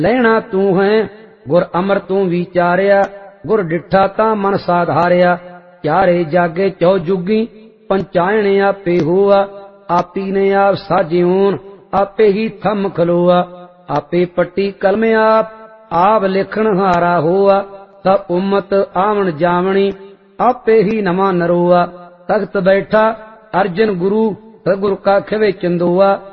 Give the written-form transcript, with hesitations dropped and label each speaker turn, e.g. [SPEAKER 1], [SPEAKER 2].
[SPEAKER 1] ਲੈਣਾ ਤੂੰ ਹੈ ਗੁਰ ਅਮਰ ਤੂੰ ਵਿਚਾਰਿਆ, ਗੁਰ ਡਿਠਾ ਤਾਂ ਮਨ ਸਾਧਾਰਿਆ। ਚਾਰੇ ਜਾਗੇ ਚੌ ਜੁਗੀ ਪੰਚਾਇਣ ਆਪੇ ਹੋਆ, ਆਪੀ ਨੇ ਆਪ ਸਾਜਿਓਨ ਆਪੇ ਹੀ ਥੰਮ ਖਲੋਆ। ਆਪੇ ਪੱਟੀ ਕਲਮ ਆਪ ਲਿਖਣ ਹਾਰਾ ਹੋਆ, ਸਭ ਉਮਤ ਆਵਣ ਜਾਵਣੀ ਆਪੇ ਹੀ ਨਵਾਂ ਨਰੋਆ। ਤਖਤ ਬੈਠਾ ਅਰਜਨ ਗੁਰੂ ਸਤਿਗੁਰ ਕਾ ਖਿਵੇ ਚੰਦੋਆ,